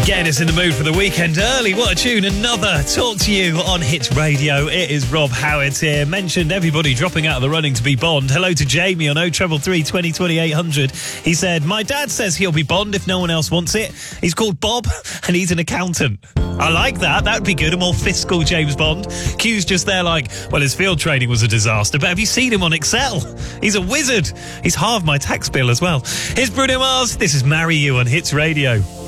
Getting us in the mood for the weekend early. What a tune. Another Talk to You on Hits Radio. It is Rob Howard here. Mentioned everybody dropping out of the running to be Bond. Hello to Jamie on 0333 20 800. He said, my dad says he'll be Bond if no one else wants it. He's called Bob and he's an accountant. I like that. That would be good. A more fiscal James Bond. Q's just there like, well, his field training was a disaster, but have you seen him on Excel? He's a wizard. He's halved my tax bill as well. Here's Bruno Mars. This is Marry You on Hits Radio.